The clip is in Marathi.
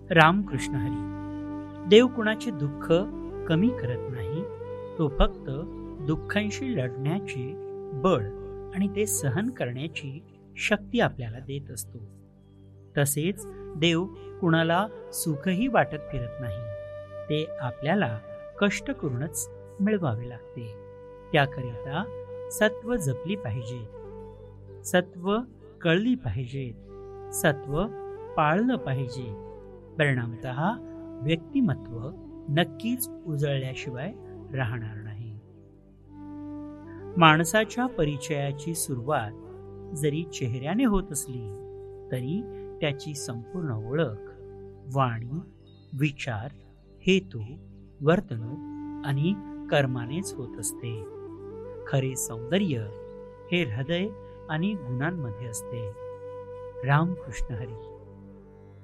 रामकृष्ण हरी. देव कुणाचे दुःख कमी करत नाही, तो फक्त दुःखांशी लढण्याचे बळ आणि ते सहन करण्याची शक्ती आपल्याला देत असतो. तसेच देव कुणाला सुखही वाटत फिरत नाही, ते आपल्याला कष्ट करूनच मिळवावे लागते. त्याकरिता सत्व जपली पाहिजे, सत्व कळली पाहिजे, सत्व पाळलं पाहिजे. परिणामतः व्यक्तिमत्व नक्कीच उजळल्याशिवाय राहणार नाही. माणसाच्या परिचयाची सुरुवात जरी चेहऱ्याने होत असली तरी त्याची संपूर्ण ओळख वाणी, विचार, हेतू, वर्तणूक आणि कर्मानेच होत असते. खरे सौंदर्य हे हृदय आणि गुणांमध्ये असते. रामकृष्ण हरी.